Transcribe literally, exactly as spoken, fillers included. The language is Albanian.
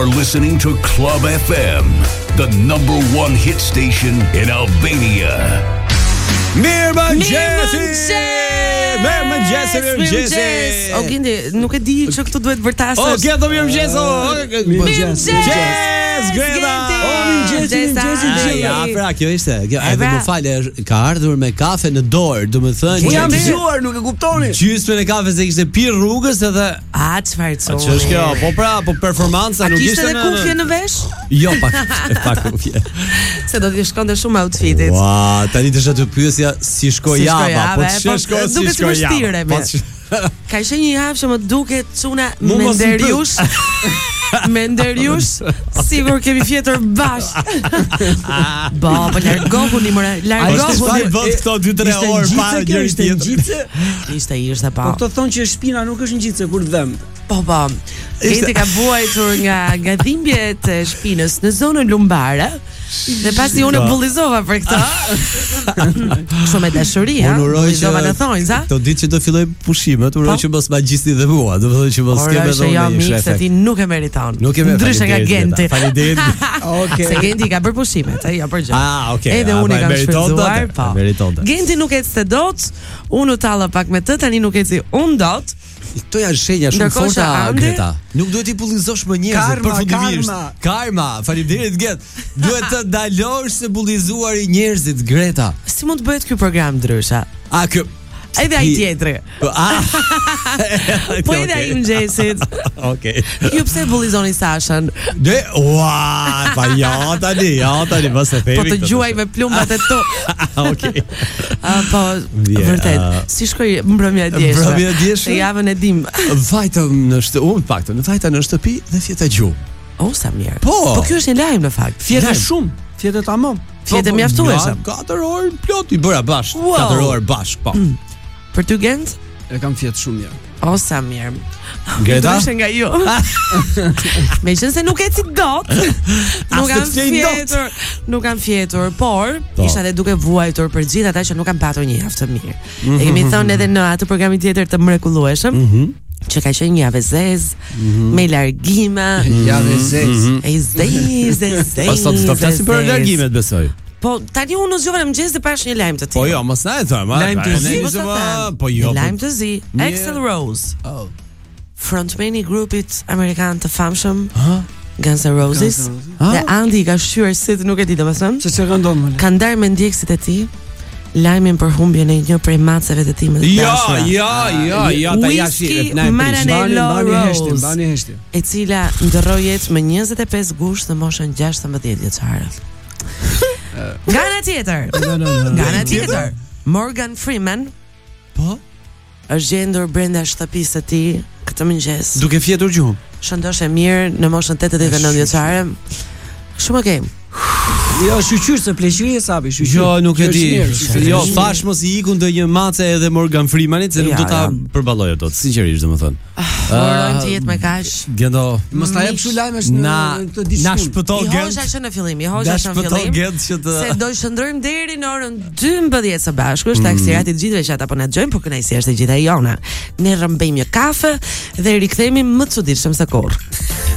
You're listening to Club F M, the number one hit station in Albania. Mirëmëngjesi! Mirëmëngjesi, mirëmëngjesi. O Gindi, nuk e di që këtu duhet vërtasësh. O, gjeto mirëmëngjes. Mirëmëngjes. Greta. O, mirëmëngjes, mirëmëngjes. Ja, pra, kjo ishte. Edhe më falë, ka ardhur me kafe në dorë, domethënë. Po jam zgjuar, nuk e kuptoni. Gjysmën e kafes e kishte pirë rrugës edhe A, çfarë çon? ç'është kjo? Po pra, po performanca nuk ishte në. Kishte edhe kufje në vesh? Jo, pak, pak kufje. Se do të shkonte shumë outfitit. Ua, tani të shoh pyesja si shkoi java, po ç'është shkoi si shkoi java. Ka ishte një javë që më duket çuna Menderiush. Menderiush, sigur kemi fjetur bashk. Ba, po largohuni more, largohuni. Vot këto dy tre orë para njëri tjetrit. Ishte ishte pa. Po këto thonë që shpina nuk është ngjitse kur dëm. Po po. Genti ka vuajtur nga nga dhimbjet e shpinës në zonën lumbare. Dhe pasi unë bullizova për këtë. Kështu me dashuri, ha. Bullizova në thonjza. Do ditë që do filloj pushimet, uroj që mos ma gjisni dhe mua, do të thotë që mos kemë edhe unë një shef. Se ti nuk e meriton. Nuk e meriton. Ndryshe nga Genti. Faleminderit. Okej. Se Genti ka bërë pushimet, ai jo për gjë. Ah, okay. Edhe unë kam shfrytzuar, po. Meriton. Genti nuk ecste dot, unë u talla pak me të, tani nuk eci unë dot. Këto janë shenja shumë forta, Greta. Nuk duhet i bullizosh më njerëzit përfundimisht. Karma, karma. Faleminderit Get. Duhet të ndalosh se bullizuar i njerëzit, Greta. Si mund të bëhet ky program ndryshe? A kë Edhe ai tjetri. Ah. Po edhe ai mëngjesit. Okej. Ju pse bullizoni Sashën? De, ua, pa ja tani, ja tani mos e themi. Po të gjuaj me plumbat e tu. Okej. Ah, po vërtet. Si shkoi mbrëmja e djeshme? Mbrëmja e djeshme? Javën e dim. Vajtëm në shtëpi, unë paktën, vajta në shtëpi dhe fjeta gjumë. O, sa mirë. Po, po kjo është një lajm në fakt. Fjetë shumë, fjetë tamam. Fjetë mjaftueshëm. katër orë plot i bëra bashk. katër orë bashk, po. Për ty Gent? E kam fjetë shumë mirë. O, sa mirë. Greta? Ndryshe nga ju. Me qenë se nuk eci dot. Nuk kam fjetur. Nuk kam fjetur, por isha dhe duke vuajtur për gjithë ata që nuk kam patur një javë të mirë. E kemi thënë edhe në atë programin tjetër të mrekullueshëm. Që ka qenë një javë zezë, me largime. Javë zezë. E zezë, zezë. Po sot të flasim për largimet, besoj. Po tani unë u zgjova në mëngjes dhe pash një lajm të tillë. Po jo, mos na e them, lajm të zi. Po jo. Lajm të zi. Axl Rose. Oh. Frontmani i grupit amerikan të famshëm. Guns N' Roses. Dhe Andy ka shqyer si nuk e di domethënë. Se çka ndodh më? Ka ndarë me ndjekësit e tij lajmin për humbjen e një prej maceve të tij më të dashura. Ja, ja, ja, ja, ta jashi na Maranello Rose, bani heshtim. E cila ndroi jetë me njëzet e pesë gusht në moshën gjashtëmbëdhjetë vjeçare. Nga ana tjetër. Nga ana tjetër. Morgan Freeman. Po. Është gjendur brenda shtëpisë së tij këtë mëngjes. Duke fjetur gjuhën. Shëndosh e mirë në moshën tetëdhjetë e nëntë vjeçare. Shumë okay. Jo, shqyr se pleqëri e sapi, shqyr. Jo, nuk e di. Jo, thash mos i ikun ndonjë mace edhe Morgan Freemanit se nuk do ta përballoj dot, sinqerisht domethënë. Morën të jetë me kaq. Gjendo. Mos ta jep kështu lajmesh në këtë diçka. Na shpëto Gent. I hoxha që në fillim, i hoxha që në fillim. Se do shndrojmë deri në orën dymbëdhjetë së bashku, taksirati të gjithëve që ata po na dëgjojnë, por kënaqësia është e gjitha jona. Ne rrëmbejmë një kafe dhe rikthehemi më të çuditshëm se kurrë.